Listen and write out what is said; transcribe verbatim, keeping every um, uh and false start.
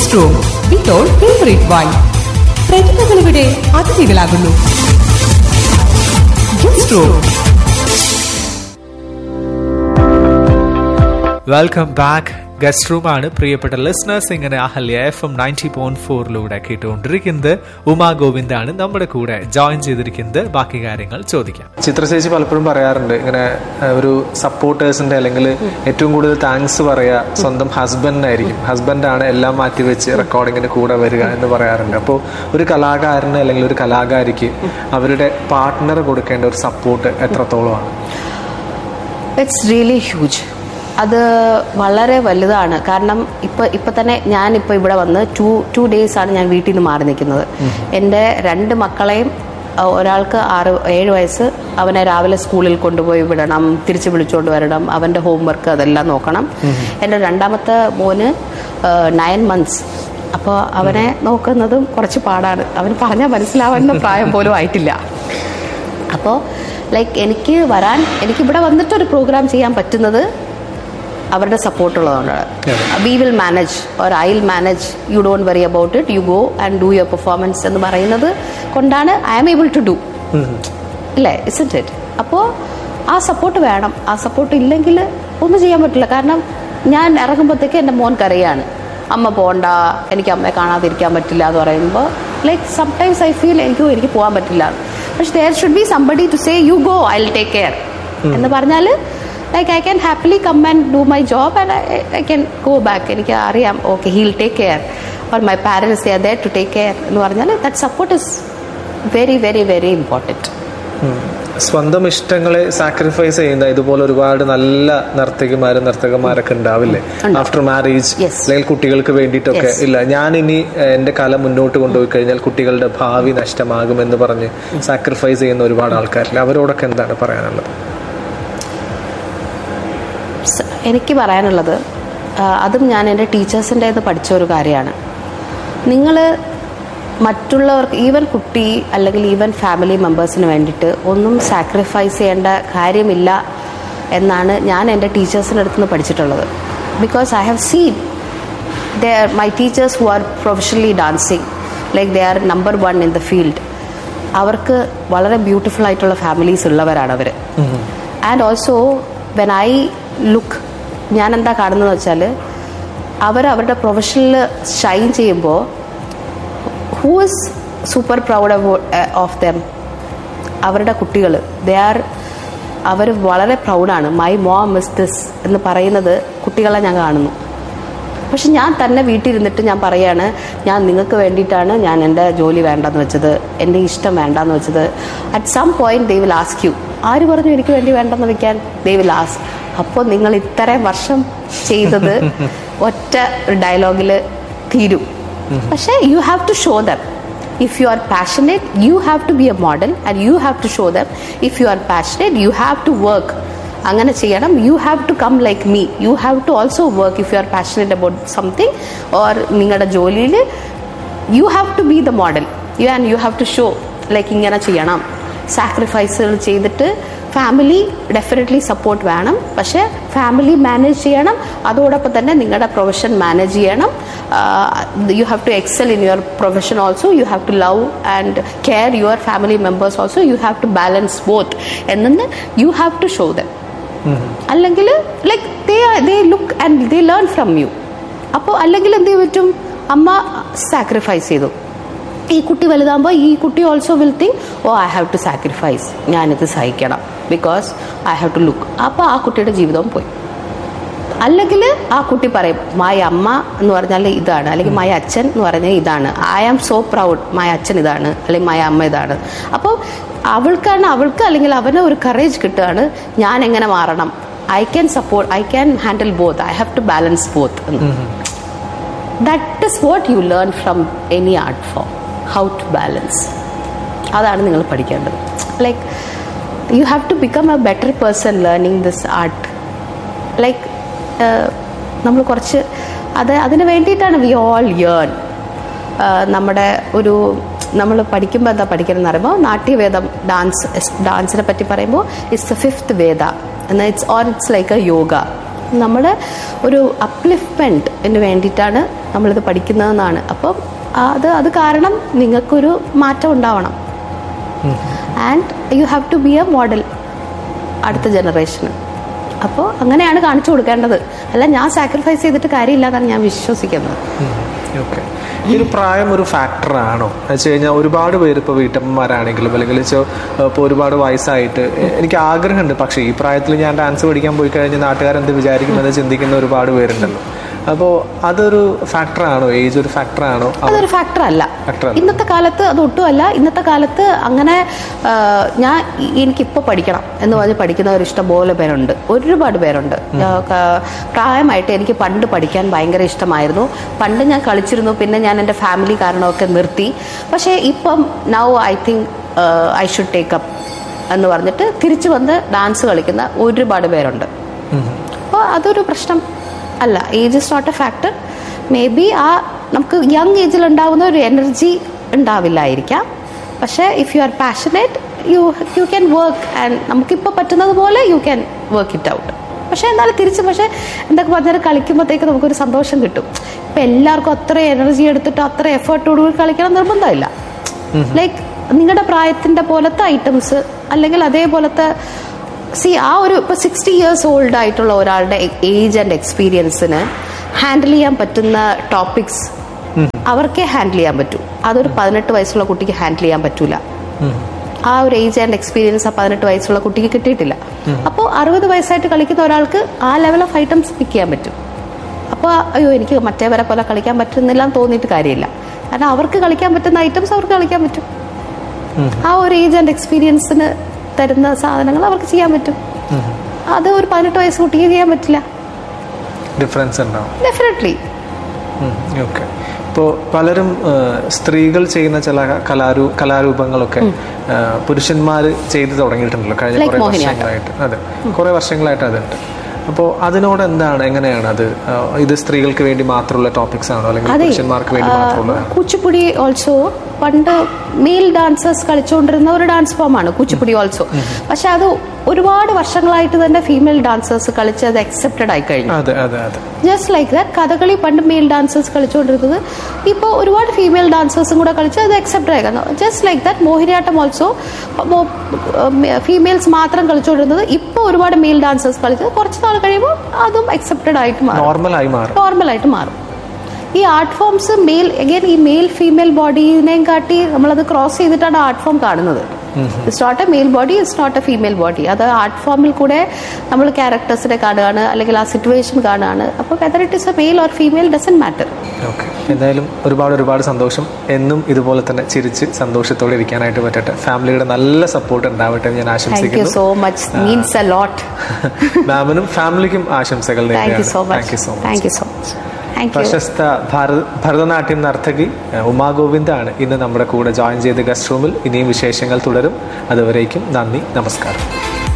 Guest room വിത്തോൾ favourite wine. പ്രതിഭകളിവിടെ അതിഥികളാകുന്നു. Guest room. Welcome back. Guest റൂമാണ് പ്രിയപ്പെട്ട listeners. ഇങ്ങനെ Ahalya F M ninety point ഫോറിലൂടെ കേട്ടുകൊണ്ടിരിക്കുന്നത്. ഉമാ ഗോവിന്ദാണ് നമ്മുടെ കൂടെ ജോയിൻ ചെയ്തിരിക്കുന്നത്. ബാക്കി കാര്യങ്ങൾ ചോദിക്കാം. ചിത്രചേച്ചി പലപ്പോഴും പറയാറുണ്ട് ഇങ്ങനെ ഒരു സപ്പോർട്ടേഴ്സിന്റെ അല്ലെങ്കിൽ ഏറ്റവും കൂടുതൽ താങ്ക്സ് പറയാ സ്വന്തം ഹസ്ബൻഡിനായിരിക്കും. ഹസ്ബൻഡാണ് എല്ലാം മാറ്റിവെച്ച് റെക്കോർഡിങ്ങിന് കൂടെ വരിക എന്ന് പറയാറുണ്ട്. അപ്പോൾ ഒരു കലാകാരന് അല്ലെങ്കിൽ ഒരു കലാകാരിക്ക് അവരുടെ പാർട്ട്ണർ കൊടുക്കേണ്ട ഒരു സപ്പോർട്ട് എത്രത്തോളമാണ്? It's really huge. അത് വളരെ വലുതാണ്. കാരണം ഇപ്പം ഇപ്പം തന്നെ ഞാനിപ്പോൾ ഇവിടെ വന്ന് ടു ടു ഡേയ്സാണ് ഞാൻ വീട്ടിൽ നിന്ന് മാറി നിൽക്കുന്നത്. എൻ്റെ രണ്ട് മക്കളെയും, ഒരാൾക്ക് ആറ് ഏഴ് വയസ്സ്, അവനെ രാവിലെ സ്കൂളിൽ കൊണ്ടുപോയി വിടണം, തിരിച്ച് വിളിച്ചുകൊണ്ട് വരണം, അവൻ്റെ ഹോംവർക്ക് അതെല്ലാം നോക്കണം. എൻ്റെ രണ്ടാമത്തെ മോന് നയൻ മന്ത്സ്. അപ്പോൾ അവനെ നോക്കുന്നതും കുറച്ച് പാടാണ്. അവന് പറഞ്ഞാൽ മനസ്സിലാവുന്ന പ്രായം പോലും ആയിട്ടില്ല. അപ്പോൾ ലൈക്ക് എനിക്ക് വരാൻ എനിക്കിവിടെ വന്നിട്ടൊരു പ്രോഗ്രാം ചെയ്യാൻ പറ്റുന്നത് അവരുടെ സപ്പോർട്ടുള്ളതുകൊണ്ടാണ്. We will manage or I will manage, you don't worry about it, you go and do your performance എന്ന് പറയുന്നത് കൊണ്ടാണ് I am able to do, അല്ലേ? ഇസ്ന്റ് ഇറ്റ്? അപ്പോൾ ആ സപ്പോർട്ട് വേണം. ആ സപ്പോർട്ട് ഇല്ലെങ്കിൽ ഒന്നും ചെയ്യാൻ പറ്റില്ല. കാരണം ഞാൻ ഇറങ്ങുമ്പോഴത്തേക്ക് എൻ്റെ മോൻ കരയാണ്, അമ്മ പോകണ്ട, എനിക്ക് അമ്മയെ കാണാതിരിക്കാൻ പറ്റില്ല എന്ന് പറയുമ്പോൾ ലൈക്ക് സംടൈംസ് ഐ ഫീൽ എനിക്ക് എനിക്ക് പോകാൻ പറ്റില്ല. പക്ഷെ there should be somebody to say you go, I will take care എന്ന് പറഞ്ഞാൽ like I can happily come and do my job and I, I can go back. എനിക്ക് അറിയാം, okay, he'll take care, or my parents, they are there to take care എന്ന് പറഞ്ഞാൽ that support is very very very important. സ്വന്തം ഇഷ്ടങ്ങളെ sacrifice ചെയ്യുന്ന ഇതുപോലെ ഒരുപാട് നല്ല നർത്തകിമാരും നർത്തകന്മാരൊക്കെ ഉണ്ടാവില്ലേ ആഫ്റ്റർ മാരേജ്, അല്ലെങ്കിൽ കുട്ടികൾക്ക് വേണ്ടിയിട്ടൊക്കെ? ഇല്ല, ഞാൻ ഇനി എന്റെ കല മുന്നോട്ട് കൊണ്ടുപോയി കഴിഞ്ഞാൽ കുട്ടികളുടെ ഭാവി നഷ്ടമാകുമെന്ന് പറഞ്ഞ് സാക്രിഫൈസ് ചെയ്യുന്ന ഒരുപാട് ആൾക്കാരില്ല. അവരോടൊക്കെ എന്താണ് പറയാനുള്ളത്? എനിക്ക് പറയാനുള്ളത്, അതും ഞാൻ എൻ്റെ ടീച്ചേഴ്സിൻ്റെ ഇത് പഠിച്ച ഒരു കാര്യമാണ്. നിങ്ങൾ മറ്റുള്ളവർക്ക്, ഈവൻ കുട്ടി അല്ലെങ്കിൽ ഈവൻ ഫാമിലി മെമ്പേഴ്സിന് വേണ്ടിയിട്ട് ഒന്നും സാക്രിഫൈസ് ചെയ്യേണ്ട കാര്യമില്ല എന്നാണ് ഞാൻ എൻ്റെ ടീച്ചേഴ്സിൻ്റെ അടുത്ത് നിന്ന് പഠിച്ചിട്ടുള്ളത്. Because I have seen they are my teachers who are professionally dancing, like they are number one in the field. അവർക്ക് വളരെ ബ്യൂട്ടിഫുൾ ആയിട്ടുള്ള ഫാമിലീസ് ഉള്ളവരാണ് അവർ. And also when I look, ഞാൻ എന്താ കാണുന്നതെന്ന് വെച്ചാൽ അവർ അവരുടെ പ്രൊഫഷനിൽ ഷൈൻ ചെയ്യുമ്പോൾ who is super proud of them? അവരുടെ കുട്ടികൾ. ദേ ആർ അവർ വളരെ പ്രൗഡാണ്. മൈ മോം ഇസ് ദിസ് എന്ന് പറയുന്നത് കുട്ടികളെ ഞാൻ കാണുന്നു. പക്ഷെ ഞാൻ തന്നെ വീട്ടിലിരുന്നിട്ട് ഞാൻ പറയാണ്, ഞാൻ നിങ്ങൾക്ക് വേണ്ടിയിട്ടാണ് ഞാൻ എൻ്റെ ജോലി വേണ്ടെന്ന് വെച്ചത്, എൻ്റെ ഇഷ്ടം വേണ്ടെന്ന് വെച്ചത്. At some point they will ask you, ആര് പറഞ്ഞു എനിക്ക് വേണ്ടി വേണ്ടെന്ന് വെക്കാൻ? They will ask. അപ്പോൾ നിങ്ങൾ ഇത്രയും വർഷം ചെയ്തത് ഒറ്റ ഡയലോഗിൽ തീരും. പക്ഷേ you have to show dum. If you are passionate, you have to B A model and you have to show dum. If you are passionate, you have to work. അങ്ങനെ ചെയ്യണം. You have to come like me. You have to also work if you are passionate about something. Or നിങ്ങളുടെ ജോലിയിൽ you have to B the model. You and you have to show like ഇങ്ങനെ ചെയ്യണം. സാക്രിഫൈസുകൾ ചെയ്തിട്ട് family definitely support വേണം. പക്ഷേ family manage ചെയ്യണം, അതോടൊപ്പം തന്നെ നിങ്ങളുടെ പ്രൊഫഷൻ മാനേജ് ചെയ്യണം. You have to Excel in your profession also. You have to love and care your family members also. You have to balance both എന്നു you have to show dum. അല്ലെങ്കിൽ like they they look and they learn from U. അപ്പോൾ അല്ലെങ്കിൽ എന്ത് പറ്റും? അമ്മ sacrifice ചെയ്തു, ഈ കുട്ടി വലുതാകുമ്പോൾ ഈ കുട്ടി also will think, oh I have to sacrifice, ഞാനിത് സഹിക്കണം, because I have to look. അപ്പോൾ ആ കുട്ടിയുടെ ജീവിതവും പോയി. അല്ലെങ്കിൽ ആ കുട്ടി പറയും, മൈ അമ്മ എന്ന് പറഞ്ഞാൽ ഇതാണ്, അല്ലെങ്കിൽ മൈ അച്ഛൻ എന്ന് പറഞ്ഞാൽ ഇതാണ്, I am so proud, my അച്ഛൻ ഇതാണ്, അല്ലെങ്കിൽ മൈ അമ്മ ഇതാണ്. അപ്പോൾ അവൾക്കാണ് അവൾക്ക് അല്ലെങ്കിൽ അവന് ഒരു കറേജ് കിട്ടുകയാണ്, ഞാൻ എങ്ങനെ മാറണം, I can support, I can handle both, I have to balance both. That is what you learn from any art form, how to balance. അതാണ് നിങ്ങൾ പഠിക്കേണ്ടത്. Like you have to become A better person learning this art. Like നമ്മൾ കുറച്ച് അത് അതിന് വേണ്ടിയിട്ടാണ് we all യേൺ. നമ്മുടെ ഒരു നമ്മൾ പഠിക്കുമ്പോൾ എന്താ പഠിക്കണമെന്ന് പറയുമ്പോൾ നാട്യവേദം, ഡാൻസ് ഡാൻസിനെ പറ്റി പറയുമ്പോൾ ഇറ്റ്സ് ദ ഫിഫ്ത്ത് വേദ, എന്നാൽ it's or it's like A yoga. നമ്മുടെ ഒരു അപ്ലിഫ്റ്റ്മെൻറ്റിന് വേണ്ടിയിട്ടാണ് നമ്മളിത് പഠിക്കുന്നതെന്നാണ്. അപ്പം അത് അത് കാരണം നിങ്ങൾക്കൊരു മാറ്റം ഉണ്ടാവണം. And you have to B A model അടുത്ത ജനറേഷന്. അപ്പോൾ അങ്ങനെയാണ് കാണിച്ചു കൊടുക്കേണ്ടത്. അല്ല ഞാൻ സാക്രിഫൈസ് ചെയ്തിട്ട് കാര്യമില്ല എന്നാണ് ഞാൻ വിശ്വസിക്കുന്നത്. ഓക്കെ. ഈ ഒരു പ്രായം ഒരു ഫാക്ടറാണോ എന്ന് വെച്ച് കഴിഞ്ഞാൽ ഒരുപാട് പേര് ഇപ്പോൾ വീട്ടമ്മമാരാണെങ്കിലും അല്ലെങ്കിൽ ഇപ്പോൾ ഒരുപാട് വയസ്സായിട്ട് എനിക്ക് ആഗ്രഹമുണ്ട്, പക്ഷേ ഈ പ്രായത്തിൽ ഞാൻ ഡാൻസ് പഠിക്കാൻ പോയി കഴിഞ്ഞാൽ നാട്ടുകാരെന്ത് വിചാരിക്കുമെന്ന് ചിന്തിക്കുന്ന ഒരുപാട് പേരുണ്ടല്ലോ. അപ്പോൾ അതൊരു ഫാക്ടറാണോ? ഏജ് ഒരു ഫാക്ടറാണോ? അതൊരു ഫാക്ടർ അല്ല. ഇന്നത്തെ കാലത്ത് അത് ഒട്ടുമല്ല. ഇന്നത്തെ കാലത്ത് അങ്ങനെ ഞാൻ എനിക്കിപ്പോൾ പഠിക്കണം എന്ന് പറഞ്ഞ് പഠിക്കുന്നവർ ഇഷ്ടംപോലെ പേരുണ്ട്, ഒരുപാട് പേരുണ്ട്. പ്രായമായിട്ട് എനിക്ക് പണ്ട് പഠിക്കാൻ ഭയങ്കര ഇഷ്ടമായിരുന്നു. പണ്ട് ഞാൻ കളിച്ചിരുന്നു, പിന്നെ ഞാൻ എൻ്റെ ഫാമിലി കാരണമൊക്കെ നിർത്തി. പക്ഷേ ഇപ്പം now I think I should take up എന്ന് പറഞ്ഞിട്ട് തിരിച്ചു വന്ന് ഡാൻസ് കളിക്കുന്ന ഒരുപാട് പേരുണ്ട്. അപ്പോൾ അതൊരു പ്രശ്നം അല്ല. Age is not A factor. May be ആ നമുക്ക് യങ് ഏജിൽ ഉണ്ടാവുന്ന ഒരു എനർജി ഉണ്ടാവില്ലായിരിക്കാം. പക്ഷേ if you are passionate U you can work and നമുക്കിപ്പോൾ പറ്റുന്നത് പോലെ you can work it out. പക്ഷേ എന്നാലും തിരിച്ച് പക്ഷേ എന്തൊക്കെ പറഞ്ഞാൽ കളിക്കുമ്പോഴത്തേക്ക് നമുക്കൊരു സന്തോഷം കിട്ടും. ഇപ്പം എല്ലാവർക്കും അത്ര എനർജി എടുത്തിട്ട് അത്ര എഫേർട്ടോടുകൂടി കളിക്കണം നിർബന്ധമില്ല. ലൈക്ക് നിങ്ങളുടെ പ്രായത്തിൻ്റെ പോലത്തെ ഐറ്റംസ് അല്ലെങ്കിൽ അതേപോലത്തെ സി ആ ഒരു ഇപ്പോൾ സിക്സ്റ്റി ഇയേഴ്സ് ഓൾഡ് ആയിട്ടുള്ള ഒരാളുടെ ഏജ് ആൻഡ് എക്സ്പീരിയൻസിന് ഹാൻഡിൽ ചെയ്യാൻ പറ്റുന്ന ടോപ്പിക്സ് അവർക്കേ ഹാൻഡിൽ ചെയ്യാൻ പറ്റൂ. അതൊരു പതിനെട്ട് വയസ്സുള്ള കുട്ടിക്ക് ഹാൻഡിൽ ചെയ്യാൻ പറ്റൂല. ആ ഒരു ഏജ് ആൻഡ് എക്സ്പീരിയൻസ് ആ പതിനെട്ട് വയസ്സുള്ള കുട്ടിക്ക് കിട്ടിയിട്ടില്ല. അപ്പോൾ അറുപത് വയസ്സായിട്ട് കളിക്കുന്ന ഒരാൾക്ക് ആ ലെവൽ ഓഫ് ഐറ്റംസ് പിക്ക് ചെയ്യാൻ പറ്റും. അപ്പോൾ അയ്യോ എനിക്ക് മറ്റേവരെ പോലെ കളിക്കാൻ പറ്റുന്നില്ല എന്ന് തോന്നിയിട്ട് കാര്യമില്ല. കാരണം അവർക്ക് കളിക്കാൻ പറ്റുന്ന ഐറ്റംസ് അവർക്ക് കളിക്കാൻ പറ്റും. ആ ഒരു ഏജ് ആൻഡ് എക്സ്പീരിയൻസിന് തരുന്ന സാധനങ്ങൾ അവർക്ക് ചെയ്യാൻ പറ്റും. അത് ഒരു പതിനെട്ട് വയസ്സ് കുട്ടിക്ക് ചെയ്യാൻ പറ്റില്ല. ഡിഫറൻസ് ഉണ്ടാവും ഡെഫിനറ്റ്ലി. ഓക്കെ. ഇപ്പോൾ പലരും സ്ത്രീകൾ ചെയ്യുന്ന ചില കലാരൂ കലാരൂപങ്ങളൊക്കെ പുരുഷന്മാർ ചെയ്ത് തുടങ്ങിയിട്ടുണ്ടല്ലോ കഴിഞ്ഞ കുറേ വർഷങ്ങളായിട്ട്. അതെ, കുറേ വർഷങ്ങളായിട്ട് അതുണ്ട്. അപ്പോൾ അതിനോട് എന്താണ്, എങ്ങനെയാണ് അത്? ഇത് സ്ത്രീകൾക്ക് വേണ്ടി മാത്രമുള്ള ടോപ്പിക്സ് ആണോ അല്ലെങ്കിൽ പുരുഷന്മാർക്ക് വേണ്ടി മാത്രമുള്ള? കുച്ചിപ്പുടി ഓൾസോ പണ്ട് മെയിൽ ഡാൻസേഴ്സ് കളിച്ചുകൊണ്ടിരുന്ന ഒരു ഡാൻസ് ഫോമാണ് കുച്ചിപ്പുടി ഓൾസോ. പക്ഷെ അത് ഒരുപാട് വർഷങ്ങളായിട്ട് തന്നെ ഫീമെയിൽ ഡാൻസേഴ്സ് കളിച്ച് അത് അക്സെപ്റ്റഡ് ആയി കഴിഞ്ഞു. ജസ്റ്റ് ലൈക്ക് ദാറ്റ് കഥകളി പണ്ട് മെയിൽ ഡാൻസേഴ്സ് കളിച്ചുകൊണ്ടിരുന്നത് ഇപ്പോൾ ഒരുപാട് ഫീമെയിൽ ഡാൻസേഴ്സും കൂടെ കളിച്ച് അത് അക്സെപ്റ്റഡ് ആയി കഴിഞ്ഞു. Just like that Mohiniyattam also females മാത്രം കളിച്ചുകൊണ്ടിരുന്നത് ഇപ്പോൾ ഒരുപാട് മെയിൽ ഡാൻസേഴ്സ് കളിച്ചത് കുറച്ച് നാൾ കഴിയുമ്പോൾ അതും അക്സെപ്റ്റഡ് ആയിട്ട് മാറും, നോർമലായിട്ട് മാറും. ഈ ആർട്ട് ഫോംസ് മെയിൽ അഗൈൻ ഈ മെയിൽ ഫീമെയിൽ ബോഡീനെയും കാട്ടി നമ്മളത് ക്രോസ് ചെയ്തിട്ടാണ് ആർട്ട് ഫോം കാണുന്നത്. It's not A mail body, it's not A female body. അത് ആർട്ട് ഫോമിൽ കൂടെ നമ്മൾ ക്യാരക്ടേഴ്സിനെ കാണുകയാണ് അല്ലെങ്കിൽ ആ സിറ്റുവേഷൻ കാണുകയാണ്. അപ്പോൾ whether it is A male or female doesn't matter. Okay. എന്തായാലും ഒരുപാട് ഒരുപാട് സന്തോഷം. എന്നും ഇതുപോലെ തന്നെ ചിരിച്ച് സന്തോഷത്തോടെ ഇരിക്കാനായിട്ട് പറ്റട്ടെ. ഫാമിലിയുടെ നല്ല സപ്പോർട്ട് ഉണ്ടാവട്ടെ ഞാൻ ആശംസിക്കുന്നു. Thank you so much, means a lot. മാമിനും ഫാമിലിക്കും ആശംസകൾ നേരുകയാണ്. Thank you so much. Thank you so much. പ്രശസ്ത ഭരതനാട്യം നർത്തകി ഉമാ ഗോവിന്ദാണ് ഇന്ന് നമ്മുടെ കൂടെ ജോയിൻ ചെയ്ത് ഗസ്റ്റ് റൂമിൽ. ഇനിയും വിശേഷങ്ങൾ തുടരും. അതുവരേക്കും നന്ദി, നമസ്കാരം.